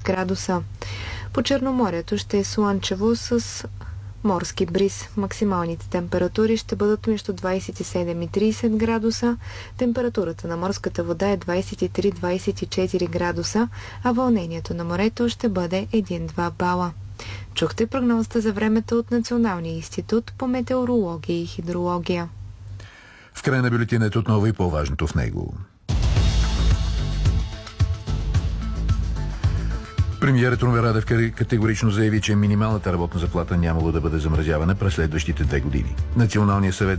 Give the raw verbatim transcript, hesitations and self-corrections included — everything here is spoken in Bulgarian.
градуса. По Черноморието ще е слънчево с морски бриз. Максималните температури ще бъдат между двадесет и седем и тридесет градуса. Температурата на морската вода е двадесет и три до двадесет и четири градуса, а вълнението на морето ще бъде един до два бала. Чухте прогнозата за времето от Националния институт по метеорология и хидрология. В края на бюлетината отново и по-важното в него. Премиерът Румен Радев категорично заяви, че минималната работна заплата нямало да бъде замразявана през следващите две години. Националният съвет